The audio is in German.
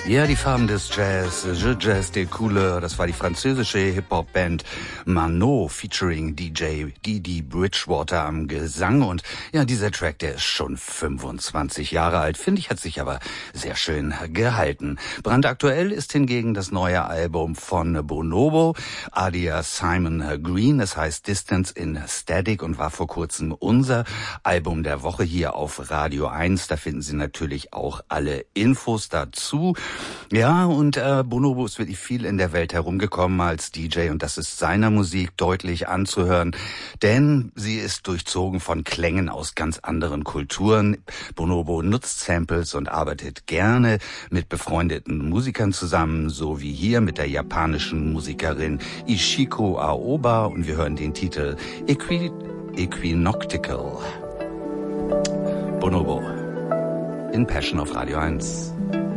Ja, die Farben des Jazz, Je Jazz des Couleurs, das war die französische Hip-Hop-Band Manot featuring DJ Didi Bridgewater am Gesang. Und ja, dieser Track, der ist schon 25 Jahre alt, finde ich, hat sich aber sehr schön gehalten. Brandaktuell ist hingegen das neue Album von Bonobo, alias Simon Green. Es heißt Distance in Static und war vor kurzem unser Album der Woche hier auf Radio 1. Da finden Sie natürlich auch alle Infos dazu. Ja, und Bonobo ist wirklich viel in der Welt herumgekommen als DJ und das ist seiner Musik deutlich anzuhören, denn sie ist durchzogen von Klängen aus ganz anderen Kulturen. Bonobo nutzt Samples und arbeitet gerne mit befreundeten Musikern zusammen, so wie hier mit der japanischen Musikerin Ishiko Aoba, und wir hören den Titel Equinoctial. Bonobo in Passion auf Radio 1.